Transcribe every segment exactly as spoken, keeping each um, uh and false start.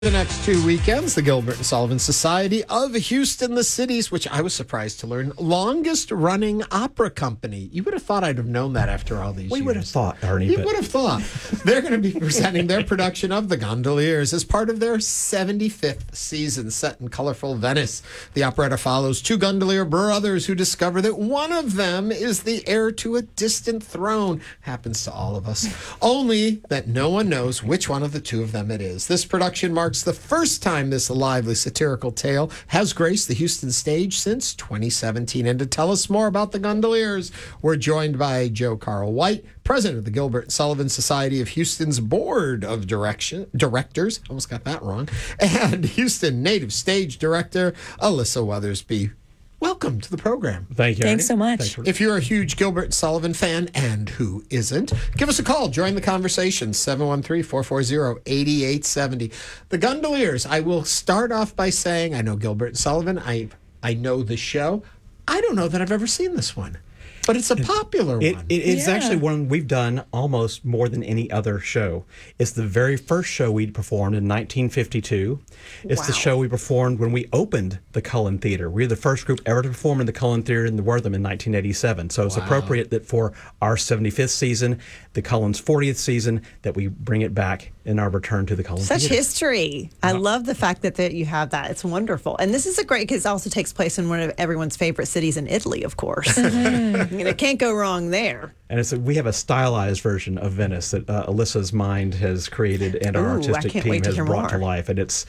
The next two weekends, the Gilbert and Sullivan Society of Houston, the city's, which I was surprised to learn, longest running opera company. You would have thought I'd have known that after all these we years. We would have thought, Ernie. You but... would have thought. They're going to be presenting their production of The Gondoliers as part of their seventy-fifth season, set in colorful Venice. The operetta follows two gondolier brothers who discover that one of them is the heir to a distant throne. Happens to all of us. Only that no one knows which one of the two of them it is. This production marks the first time this lively satirical tale has graced the Houston stage since twenty seventeen. And to tell us more about the Gondoliers, we're joined by Joe Carl White, president of the Gilbert and Sullivan Society of Houston's Board of Direction Directors, almost got that wrong, and Houston native stage director Alyssa Weathersby. Welcome to the program. Thank you. Thanks Ernie. so much. Thanks. If you're a huge Gilbert and Sullivan fan, and who isn't, give us a call. Join the conversation, seven one three, four four zero, eight eight seven zero. The Gondoliers, I will start off by saying I know Gilbert and Sullivan. I I know the show. I don't know that I've ever seen this one, but it's a popular It, one. it, it's Yeah. actually one we've done almost more than any other show. It's the very first show we performed in nineteen fifty-two. It's the Wow. show we performed when we opened the Cullen Theater. We were the first group ever to perform in the Cullen Theater in the Wortham in nineteen eighty-seven. So it's Wow. appropriate that for our seventy-fifth season, the Cullen's fortieth season, that we bring it back in our return to the Cullen Such Theater. history. I love the fact that, that you have that. It's wonderful. And this is a great, because it also takes place in one of everyone's favorite cities in Italy, of course. You know, can't go wrong there. And it's a, we have a stylized version of Venice that uh, Alyssa's mind has created and our Ooh, I artistic can't team wait to has hear brought to more. life. And it's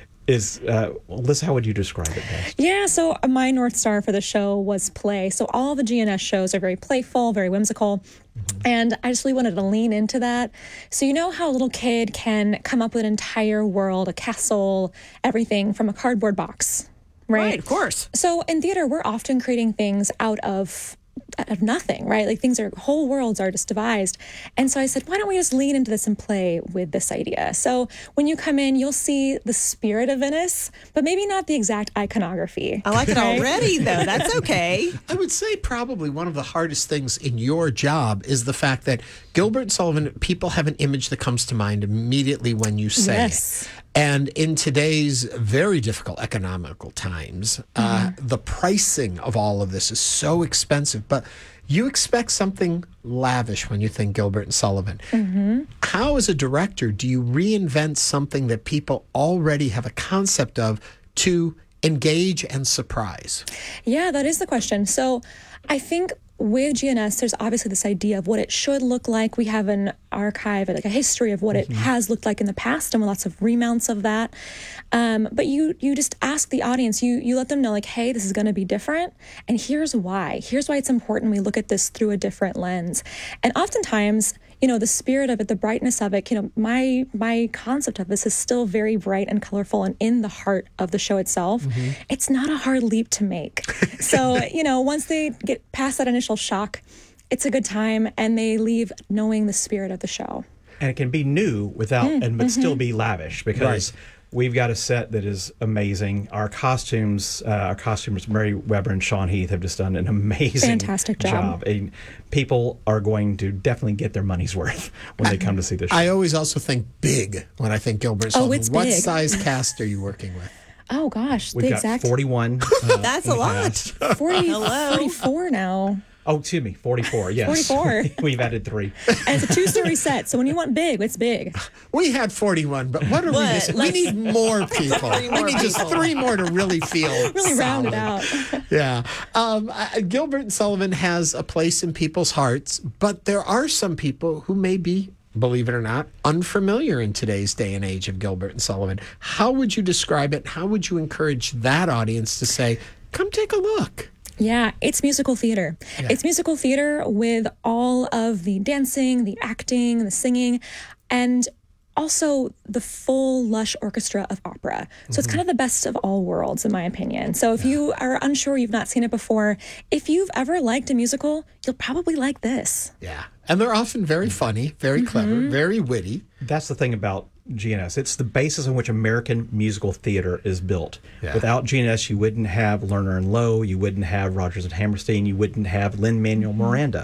is uh, Alyssa, how would you describe it best? Yeah, so my North Star for the show was play. So all the G N S shows are very playful, very whimsical. And I just really wanted to lean into that. So you know how a little kid can come up with an entire world, a castle, everything from a cardboard box, right? Right, of course. So in theater, we're often creating things out of out of nothing, right? Like things are, whole worlds are just devised. And so I said, why don't we just lean into this and play with this idea? So when you come in, you'll see the spirit of Venice, but maybe not the exact iconography. I like it right? already, though. That's okay. I would say probably one of the hardest things in your job is the fact that Gilbert and Sullivan, people have an image that comes to mind immediately when you say Yes. it. And in today's very difficult economical times, uh, the pricing of all of this is so expensive. But you expect something lavish when you think Gilbert and Sullivan. Mm-hmm. How, as a director, do you reinvent something that people already have a concept of to engage and surprise? Yeah, that is the question. So I think with G N S, there's obviously this idea of what it should look like. We have an archive, like a history of what Mm-hmm. it has looked like in the past, and lots of remounts of that. Um, but you you just ask the audience, you you let them know, like, hey, this is going to be different, and here's why. Here's why it's important we look at this through a different lens. And oftentimes, you know, the spirit of it, the brightness of it, you know, my my concept of this is still very bright and colorful and in the heart of the show itself. Mm-hmm. It's not a hard leap to make. So, you know, once they get past that initial shock, it's a good time, and they leave knowing the spirit of the show. And it can be new without, Mm, and but mm-hmm. still be lavish, because Right. we've got a set that is amazing. Our costumes, uh, our costumers, Mary Weber and Sean Heath, have just done an amazing Fantastic job. And people are going to definitely get their money's worth when they come to see the show. I always also think big when I think Gilbert and Oh, Sullivan. it's What big. size cast are you working with? Oh, gosh, We've the got exact forty-one. Uh, That's in a the lot. cast. forty, Hello. forty-four now. Oh, excuse me, forty-four. Yes, forty-four. We've added three. And it's a two-story set, so when you want big, it's big. We had forty-one, but what are we What? missing? We Let's- need more people. Three we more need just people. three more to really feel Really round it solid. out. Yeah. Um, I- Gilbert and Sullivan has a place in people's hearts, but there are some people who may be, believe it or not, unfamiliar in today's day and age of Gilbert and Sullivan. How would you describe it? How would you encourage that audience to say, come take a look? Yeah, it's musical theater. Yeah. It's musical theater with all of the dancing, the acting, the singing, and also the full lush orchestra of opera. So it's kind of the best of all worlds, in my opinion. So if you are unsure, you've not seen it before, if you've ever liked a musical, you'll probably like this. Yeah. And they're often very funny, very clever, very witty. That's the thing about G N S. It's the basis on which American musical theater is built. Yeah. Without G N S, you wouldn't have Lerner and Loewe, you wouldn't have Rodgers and Hammerstein, you wouldn't have Lin-Manuel Miranda.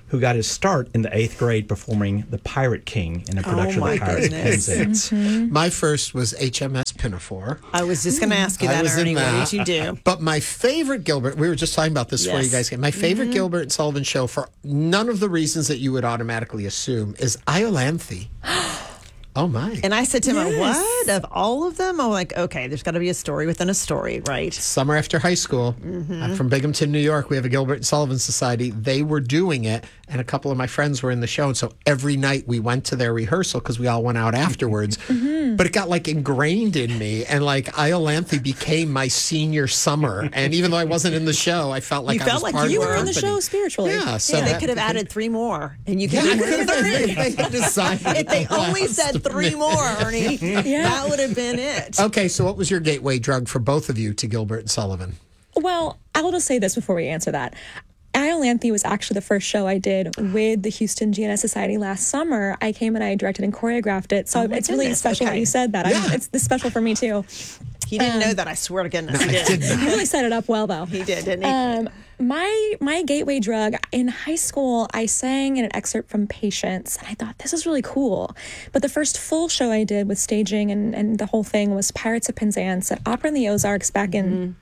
who got his start in the eighth grade performing The Pirate King in a production my of the Pirates goodness. Penzance. My first was H M S Pinafore. I was just going to ask you I that, was in Ernie. What that. did you do? But my favorite Gilbert, we were just talking about this before you Yes. guys came. My favorite Gilbert and Sullivan show, for none of the reasons that you would automatically assume, is Iolanthe. Oh my. And I said to him, Yes. what? Of all of them? I'm like, okay, there's got to be a story within a story, right? Summer after high school, I'm from Binghamton, New York. We have a Gilbert and Sullivan Society. They were doing it, and a couple of my friends were in the show. And so every night we went to their rehearsal because we all went out afterwards. But it got like ingrained in me, and like Iolanthe became my senior summer. And even though I wasn't in the show, I felt like You I felt was like part you of were the in the company. show spiritually. Yeah, so Yeah, they that could have became- added three more, and you could Yeah, have I could have three. they had decided If they at the only last said three minute. more, Ernie, Yeah. that would have been it. Okay, so what was your gateway drug for both of you to Gilbert and Sullivan? Well, I'll just say this before we answer that. Iolanthe was actually the first show I did with the Houston G N S Society last summer. I came and I directed and choreographed it. So Oh my it's really goodness, special okay. that you said that. Yeah. I, it's this special for me too. He didn't know that. I swear to goodness, he I did. did not. You really set it up well, though. He did, didn't he? Um, my my gateway drug in high school, I sang in an excerpt from Patience, and I thought this is really cool. But the first full show I did with staging and, and the whole thing was Pirates of Penzance at Opera in the Ozarks back in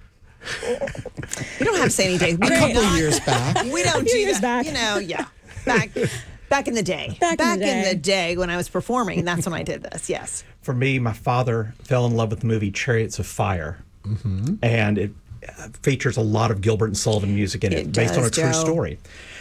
We don't have to say any days. We A do couple not- years back. We don't A few do years that. back. You know, yeah. Back back in the day. Back in the day. day when I was performing, that's when I did this. Yes. For me, my father fell in love with the movie Chariots of Fire, and it uh, features a lot of Gilbert and Sullivan music in it, It based on a does, true Joe. story.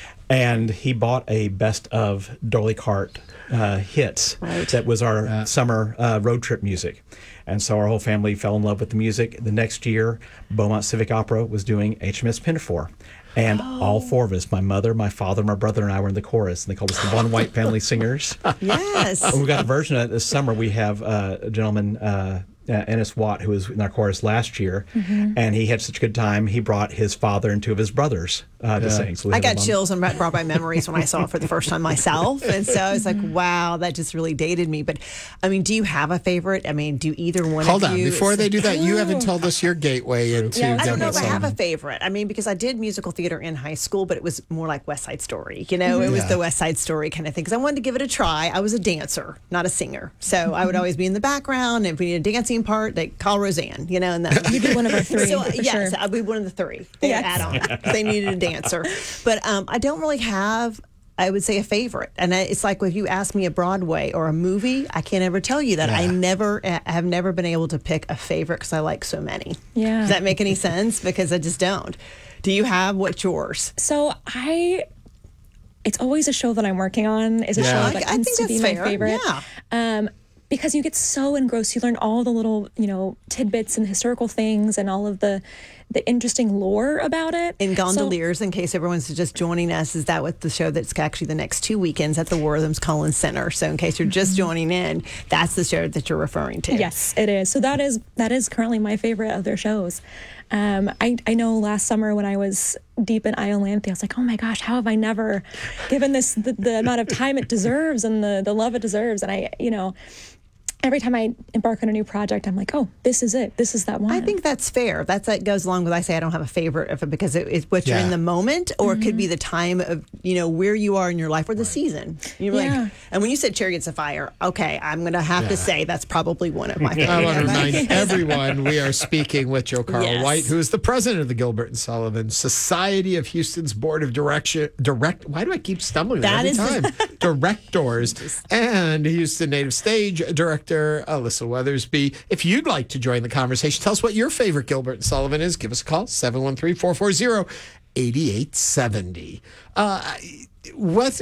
And he bought a best of Dolly Cart uh, hits Right. that was our summer uh, road trip music. And so our whole family fell in love with the music. The next year, Beaumont Civic Opera was doing H M S Pinafore. And all four of us, my mother, my father, my brother, and I were in the chorus. And they called us the Von White Family Singers. Yes. And we got a version of it this summer. We have uh, a gentleman, uh, uh, Ennis Watt, who was in our chorus last year, and he had such a good time. He brought his father and two of his brothers uh, to sing. So we I had got them on- chills and brought back memories when I saw it for the first time myself. And so I was like, wow, that just really dated me. But I mean, do you have a favorite? I mean, do either one Hold of on, you? before they do that, you haven't told us your gateway into Yeah, I don't know Gilbert if I have Sullivan. a favorite. I mean, because I did musical theater in high school, but it was more like West Side Story. You know, it was Yeah. the West Side Story kind of thing. Because I wanted to give it a try. I was a dancer, not a singer. So I would always be in the background. And if we need a dancing part, they call Roseanne, you know. And then You'd be one of our three, So, for yes, sure. I'd be one of the three. They Yes. add on. They needed a dancer. But um, I don't really have, I would say, a favorite. And I- it's like if you ask me a Broadway or a movie, I can't ever tell you that. I Yeah. never I have never been able to pick a favorite because I like so many. Yeah. Does that make any sense? Because I just don't. Do you have what's yours? So I, it's always a show that I'm working on. Is a Yeah. show I- that I tends think to be that's my fair. favorite. Yeah. Um, because you get so engrossed, you learn all the little, you know, tidbits and historical things, and all of the, the interesting lore about it. In So- Gondoliers, in case everyone's just joining us, is that what the show that's actually the next two weekends at the Worthams Collins Center. So in case you're just joining in, that's the show that you're referring to. Yes, it is. So that is that is currently my favorite of their shows. Um, I I know last summer when I was deep in Iolanthe, I was like, oh my gosh, how have I never given this the, the amount of time it deserves and the the love it deserves? And I, you know, every time I embark on a new project, I'm like, oh, this is it. This is that one. I think that's fair. That's that goes along with I say I don't have a favorite of it because it, it's what you're Yeah. in the moment, or it could be the time of you know where you are in your life or the season. You're Yeah. like, and when you said Chariots of Fire, okay, I'm gonna have Yeah. to say that's probably one of my I favorites. want to remind everyone we are speaking with Joe Carl Yes. White, who is the president of the Gilbert and Sullivan Society of Houston's Board of Direction. Direct. Why do I keep stumbling That every is- time? Directors and Houston Native Stage Director Alyssa Weathersby. If you'd like to join the conversation, tell us what your favorite Gilbert and Sullivan is. Give us a call seven one three, four four zero, eight eight seven zero. Uh, what?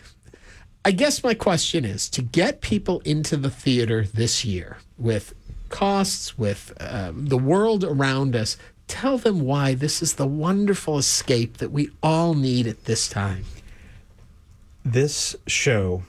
I guess my question is to get people into the theater this year with costs, with um, the world around us, tell them why this is the wonderful escape that we all need at this time. This show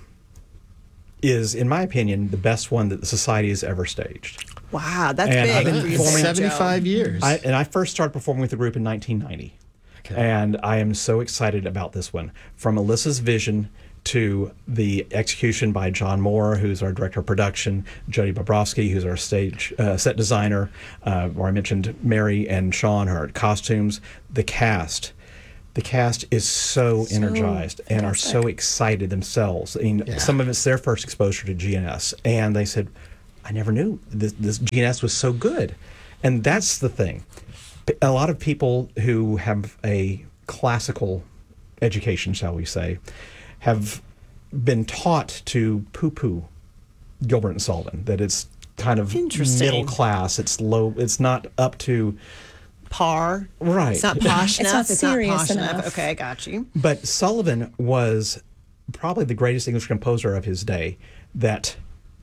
is, in my opinion, the best one that the society has ever staged. Wow, that's And I've big. been for you, performing Joe. seventy-five years. I, and I first started performing with the group in nineteen ninety. And I am so excited about this one. From Alyssa's vision to the execution by John Moore, who's our director of production, Jody Bobrovsky, who's our stage uh, set designer, uh, where I mentioned Mary and Sean, our costumes, the cast. the cast is so, So energized and are so fantastic. excited themselves. I mean, Yeah. some of it's their first exposure to G N S, and they said, I never knew this, this G N S was so good. And that's the thing. P- A lot of people who have a classical education, shall we say, have been taught to poo-poo Gilbert and Sullivan, that it's kind of Interesting. middle class, it's low, it's not up to... Par. Right. It's not posh It's enough. not serious posh enough. enough. Okay, I got you. But Sullivan was probably the greatest English composer of his day, that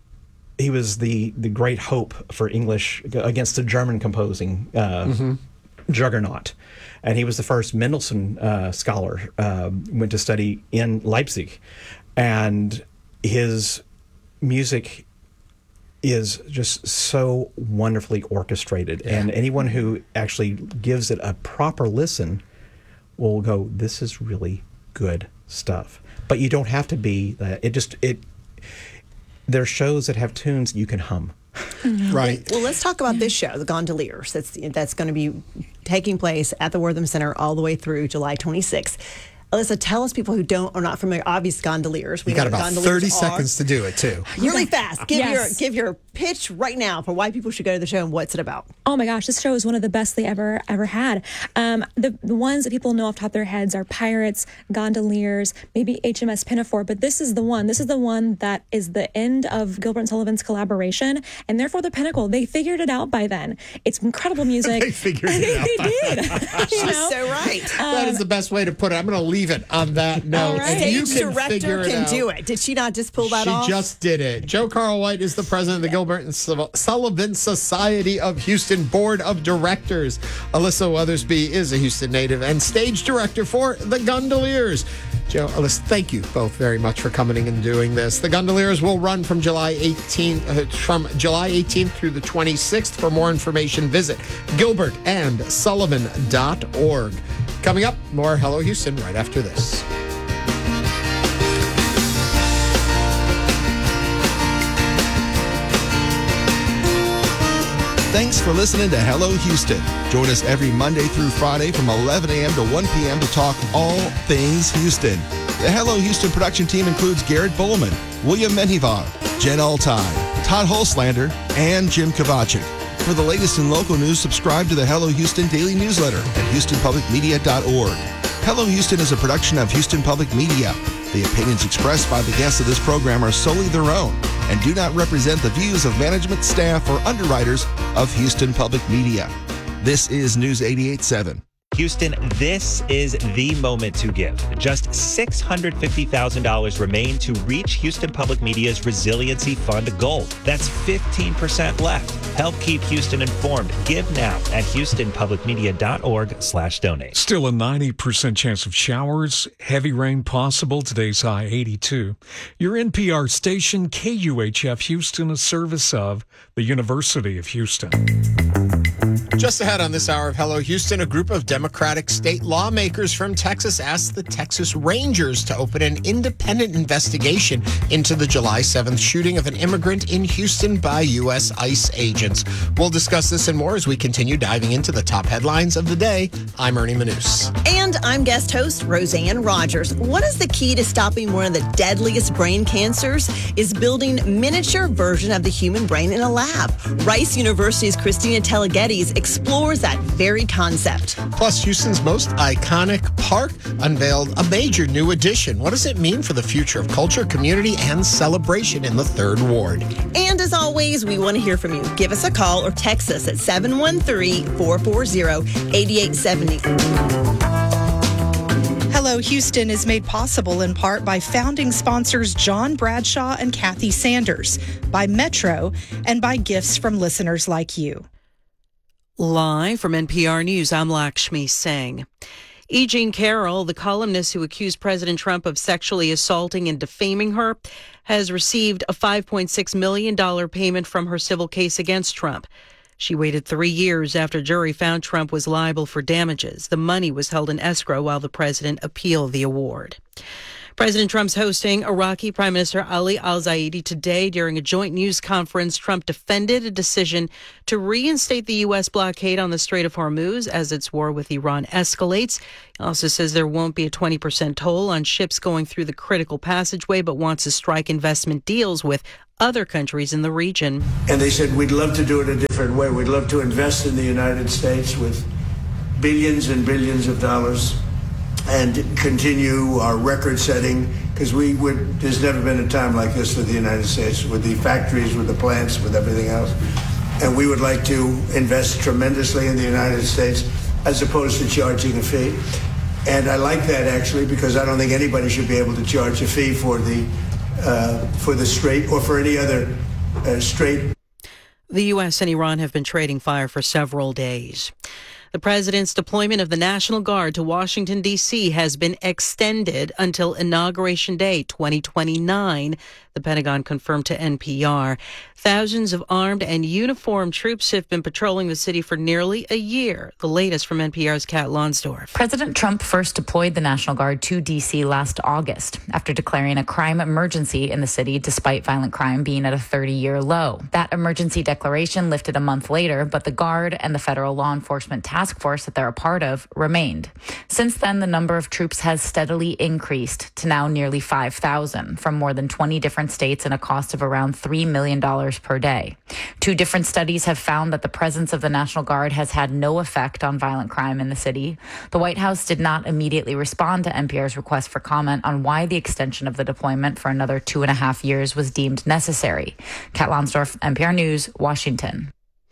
he was the, the great hope for English against the German composing uh, juggernaut. And he was the first Mendelssohn uh, scholar, uh, went to study in Leipzig. And his music is just so wonderfully orchestrated. And anyone who actually gives it a proper listen will go, this is really good stuff. But you don't have to be that. It just, it, there are shows that have tunes you can hum. Right. Well, let's talk about this show, The Gondoliers. That's that's going to be taking place at the Wortham Center all the way through July twenty-sixth. Alyssa, tell us, people who don't are not familiar, obvious gondoliers. We You got know what about gondoliers thirty are. seconds to do it, too. Really fast. Give Yes. your give your pitch right now for why people should go to the show and what's it about. Oh my gosh, this show is one of the best they ever ever had. Um, the the ones that people know off the top of their heads are Pirates, Gondoliers, maybe H M S Pinafore, but this is the one. This is the one that is the end of Gilbert and Sullivan's collaboration, and therefore the pinnacle. They figured it out by then. It's incredible music. They figured it out They did. You She's know? so right. That is the best way to put it. I'm going to leave it on that note. All right. And you Stage can director figure it can out. do it. Did she not just pull that She off? just did it. Joe Carl White is the president of the Gilbert and Sul- Sullivan Society of Houston Board of Directors. Alyssa Weathersby is a Houston native and stage director for the Gondoliers. Joe, Alyssa, thank you both very much for coming and doing this. The Gondoliers will run from July eighteenth, uh, from July eighteenth through the twenty-sixth. For more information, visit gilbert and sullivan dot org. Coming up, more Hello Houston right after this. Thanks for listening to Hello Houston. Join us every Monday through Friday from eleven a.m. to one p.m. to talk all things Houston. The Hello Houston production team includes Garrett Bullman, William Menjivar, Jen Altai, Todd Holslander, and Jim Kovacic. For the latest in local news, subscribe to the Hello Houston daily newsletter at houston public media dot org. Hello Houston is a production of Houston Public Media. The opinions expressed by the guests of this program are solely their own and do not represent the views of management, staff, or underwriters of Houston Public Media. This is News eighty-eight point seven. Houston, this is the moment to give. Just six hundred fifty thousand dollars remain to reach Houston Public Media's Resiliency Fund goal. That's fifteen percent left. Help keep Houston informed. Give now at houston public media dot org slash donate. Still a ninety percent chance of showers, heavy rain possible. Today's high eighty-two. Your N P R station, K U H F Houston, a service of the University of Houston. Just ahead on this hour of Hello Houston, a group of Democratic state lawmakers from Texas asked the Texas Rangers to open an independent investigation into the July seventh shooting of an immigrant in Houston by U S ICE agents. We'll discuss this and more as we continue diving into the top headlines of the day. I'm Ernie Manous. And I'm guest host Roseanne Rogers. What is the key to stopping one of the deadliest brain cancers? Is building miniature version of the human brain in a lab. Rice University's Christina Teleghetties explores that very concept. Plus, Houston's most iconic park unveiled a major new addition. What does it mean for the future of culture, community, and celebration in the Third Ward? And as always, we want to hear from you. Give us a call or text us at seven one three, four four zero, eight eight seven zero. Hello Houston is made possible in part by founding sponsors John Bradshaw and Kathy Sanders, by Metro, and by gifts from listeners like you. Live from N P R News, I'm Lakshmi Singh. E. Jean Carroll, the columnist who accused President Trump of sexually assaulting and defaming her, has received a five point six million dollars payment from her civil case against Trump. She waited three years after a jury found Trump was liable for damages. The money was held in escrow while the president appealed the award. President Trump's hosting Iraqi Prime Minister Ali al-Zaidi today. During a joint news conference, Trump defended a decision to reinstate the U S blockade on the Strait of Hormuz as its war with Iran escalates. He also says there won't be a twenty percent toll on ships going through the critical passageway, but wants to strike investment deals with other countries in the region. And they said, we'd love to do it a different way. We'd love to invest in the United States with billions and billions of dollars and continue our record setting, because we would, there's never been a time like this for the United States, with the factories, with the plants, with everything else. And we would like to invest tremendously in the United States as opposed to charging a fee. And I like that, actually, because I don't think anybody should be able to charge a fee for the uh, for the Strait or for any other uh, strait. The U S and Iran have been trading fire for several days. The president's deployment of the National Guard to Washington, D C has been extended until Inauguration Day twenty twenty-nine, the Pentagon confirmed to N P R. Thousands of armed and uniformed troops have been patrolling the city for nearly a year. The latest from N P R's Kat Lonsdorf. President Trump first deployed the National Guard to D C last August after declaring a crime emergency in the city despite violent crime being at a thirty-year low. That emergency declaration lifted a month later, but the Guard and the federal law enforcement task force that they're a part of remained. Since then, the number of troops has steadily increased to now nearly five thousand from more than twenty different states and a cost of around three million dollars per day. Two different studies have found that the presence of the National Guard has had no effect on violent crime in the city. The White House did not immediately respond to N P R's request for comment on why the extension of the deployment for another two and a half years was deemed necessary. Kat Lonsdorf, N P R News, Washington.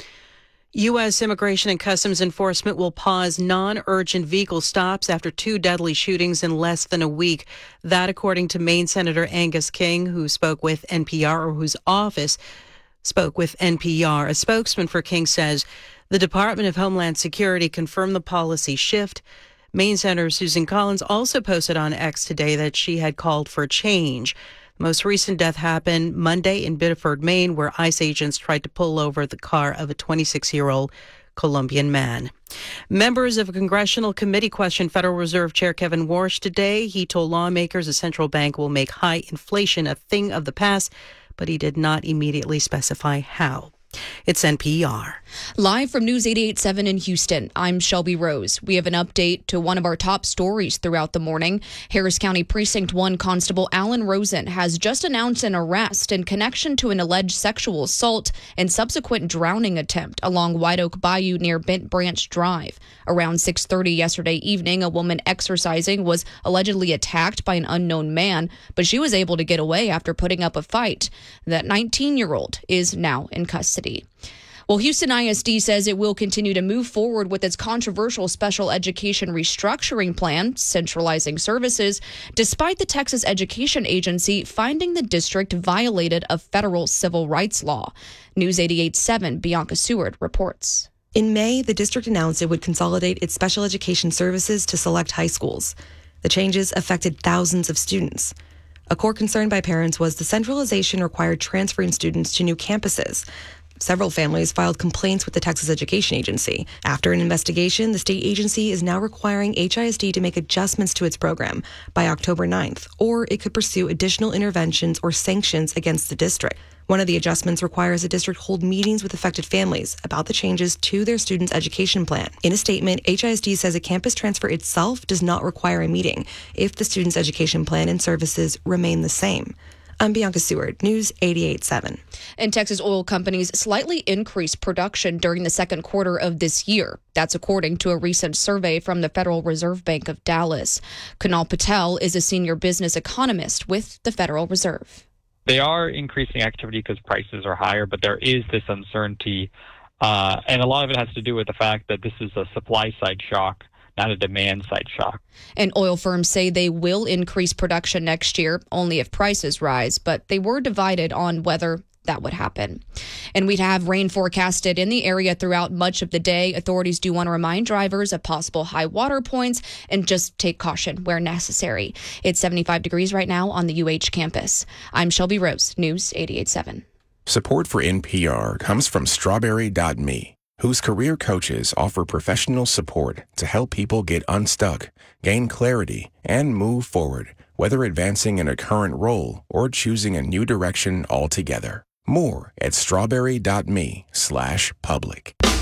U S Immigration and Customs Enforcement will pause non-urgent vehicle stops after two deadly shootings in less than a week. That, according to Maine Senator Angus King, who spoke with N P R, or whose office spoke with N P R. A spokesman for King says the Department of Homeland Security confirmed the policy shift. Maine Senator Susan Collins also posted on X today that she had called for change. The most recent death happened Monday in Biddeford, Maine, where ICE agents tried to pull over the car of a twenty-six-year-old Colombian man. Members of a congressional committee questioned Federal Reserve Chair Kevin Warsh today. He told lawmakers a central bank will make high inflation a thing of the past, but he did not immediately specify how. It's N P R. Live from News eighty-eight point seven in Houston, I'm Shelby Rose. We have an update to one of our top stories throughout the morning. Harris County Precinct one Constable Alan Rosen has just announced an arrest in connection to an alleged sexual assault and subsequent drowning attempt along White Oak Bayou near Bent Branch Drive. Around six thirty yesterday evening, a woman exercising was allegedly attacked by an unknown man, but she was able to get away after putting up a fight. That nineteen-year-old is now in custody. Well, Houston I S D says it will continue to move forward with its controversial special education restructuring plan, centralizing services, despite the Texas Education Agency finding the district violated a federal civil rights law. News eighty-eight point seven, Bianca Seward reports. In May, the district announced it would consolidate its special education services to select high schools. The changes affected thousands of students. A core concern by parents was the centralization required transferring students to new campuses. Several families filed complaints with the Texas Education Agency. After an investigation, the state agency is now requiring H I S D to make adjustments to its program by October ninth, or it could pursue additional interventions or sanctions against the district. One of the adjustments requires the district hold meetings with affected families about the changes to their students' education plan. In a statement, H I S D says a campus transfer itself does not require a meeting if the student's education plan and services remain the same. I'm Bianca Seward, News eighty-eight point seven. And Texas oil companies slightly increased production during the second quarter of this year. That's according to a recent survey from the Federal Reserve Bank of Dallas. Kunal Patel is a senior business economist with the Federal Reserve. They are increasing activity because prices are higher, but there is this uncertainty. Uh, and a lot of it has to do with the fact that this is a supply-side shock, not a demand-side shock. And oil firms say they will increase production next year, only if prices rise, but they were divided on whether that would happen. And we'd have rain forecasted in the area throughout much of the day. Authorities do want to remind drivers of possible high water points and just take caution where necessary. It's seventy-five degrees right now on the U H campus. I'm Shelby Rose, News eighty-eight point seven. Support for N P R comes from Strawberry dot me, whose career coaches offer professional support to help people get unstuck, gain clarity, and move forward. whether advancing in a current role or choosing a new direction altogether. More at strawberry.me slash public.